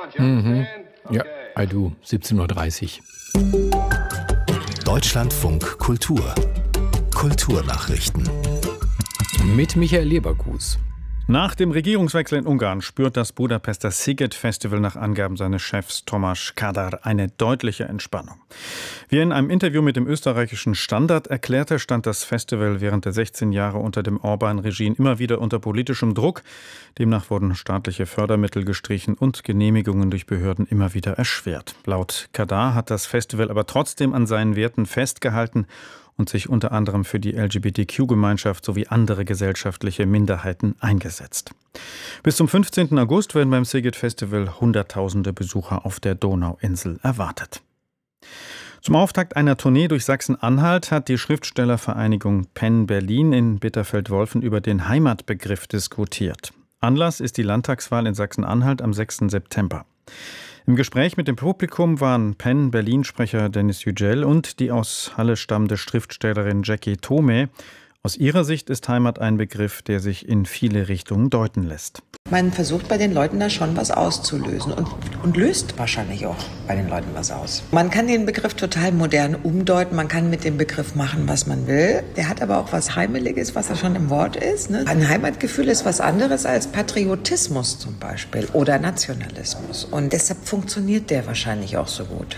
Ja, I do. 17:30 Uhr. Deutschlandfunk Kultur. Kulturnachrichten. Mit Michael Leberkus. Nach dem Regierungswechsel in Ungarn spürt das Budapester Sziget Festival nach Angaben seines Chefs Tamás Kádár eine deutliche Entspannung. Wie er in einem Interview mit dem österreichischen Standard erklärte, stand das Festival während der 16 Jahre unter dem Orbán-Regime immer wieder unter politischem Druck. Demnach wurden staatliche Fördermittel gestrichen und Genehmigungen durch Behörden immer wieder erschwert. Laut Kádár hat das Festival aber trotzdem an seinen Werten festgehalten und sich unter anderem für die LGBTQ-Gemeinschaft sowie andere gesellschaftliche Minderheiten eingesetzt. Bis zum 15. August werden beim Sziget Festival Hunderttausende Besucher auf der Donauinsel erwartet. Zum Auftakt einer Tournee durch Sachsen-Anhalt hat die Schriftstellervereinigung PEN Berlin in Bitterfeld-Wolfen über den Heimatbegriff diskutiert. Anlass ist die Landtagswahl in Sachsen-Anhalt am 6. September. Im Gespräch mit dem Publikum waren PEN Berlin-Sprecher Dennis Yücel und die aus Halle stammende Schriftstellerin Jackie Tome. Aus ihrer Sicht ist Heimat ein Begriff, der sich in viele Richtungen deuten lässt. Man versucht bei den Leuten da schon was auszulösen und löst wahrscheinlich auch bei den Leuten was aus. Man kann den Begriff total modern umdeuten, man kann mit dem Begriff machen, was man will. Der hat aber auch was Heimeliges, was ja schon im Wort ist. Ne? Ein Heimatgefühl ist was anderes als Patriotismus zum Beispiel oder Nationalismus. Und deshalb funktioniert der wahrscheinlich auch so gut.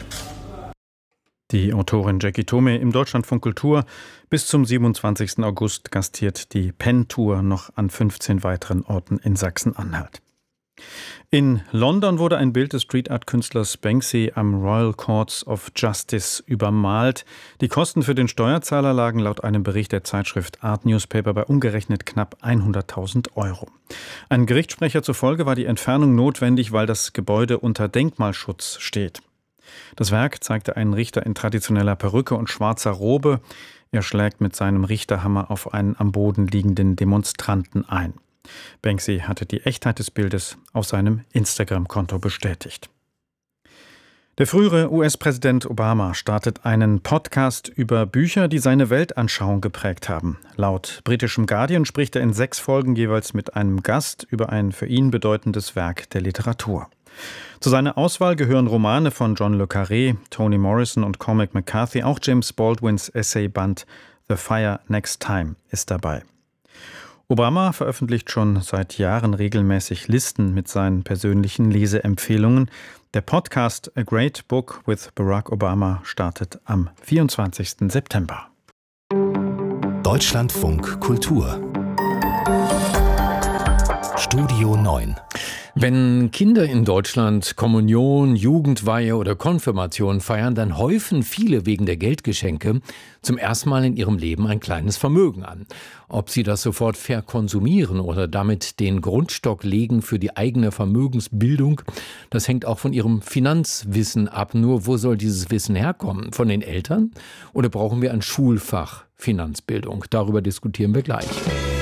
Die Autorin Jackie Tome im Deutschlandfunk Kultur. Bis zum 27. August gastiert die PEN-Tour noch an 15 weiteren Orten in Sachsen-Anhalt. In London wurde ein Bild des Street-Art-Künstlers Banksy am Royal Courts of Justice übermalt. Die Kosten für den Steuerzahler lagen laut einem Bericht der Zeitschrift Art Newspaper bei umgerechnet knapp 100.000 €. Ein Gerichtssprecher zufolge war die Entfernung notwendig, weil das Gebäude unter Denkmalschutz steht. Das Werk zeigte einen Richter in traditioneller Perücke und schwarzer Robe. Er schlägt mit seinem Richterhammer auf einen am Boden liegenden Demonstranten ein. Banksy hatte die Echtheit des Bildes auf seinem Instagram-Konto bestätigt. Der frühere US-Präsident Obama startet einen Podcast über Bücher, die seine Weltanschauung geprägt haben. Laut britischem Guardian spricht er in 6 Folgen jeweils mit einem Gast über ein für ihn bedeutendes Werk der Literatur. Zu seiner Auswahl gehören Romane von John le Carré, Toni Morrison und Cormac McCarthy. Auch James Baldwins Essayband The Fire Next Time ist dabei. Obama veröffentlicht schon seit Jahren regelmäßig Listen mit seinen persönlichen Leseempfehlungen. Der Podcast A Great Book with Barack Obama startet am 24. September. Deutschlandfunk Kultur. Studio 9. Wenn Kinder in Deutschland Kommunion, Jugendweihe oder Konfirmation feiern, dann häufen viele wegen der Geldgeschenke zum ersten Mal in ihrem Leben ein kleines Vermögen an. Ob sie das sofort verkonsumieren oder damit den Grundstock legen für die eigene Vermögensbildung, das hängt auch von ihrem Finanzwissen ab. Nur wo soll dieses Wissen herkommen? Von den Eltern? Oder brauchen wir ein Schulfach Finanzbildung? Darüber diskutieren wir gleich.